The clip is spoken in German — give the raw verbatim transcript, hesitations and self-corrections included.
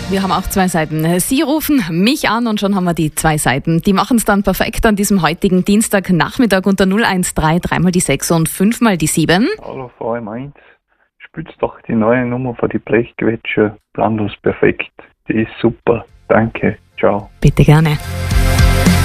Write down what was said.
wir haben auch zwei Seiten. Sie rufen mich an und schon haben wir die zwei Seiten. Die machen es dann perfekt an diesem heutigen Dienstagnachmittag unter null eins drei, dreimal die sechs und fünfmal die sieben. Hallo V M eins, spielst doch die neue Nummer von die Blechquetscher planlos perfekt. Die ist super. Danke, ciao. Bitte gerne.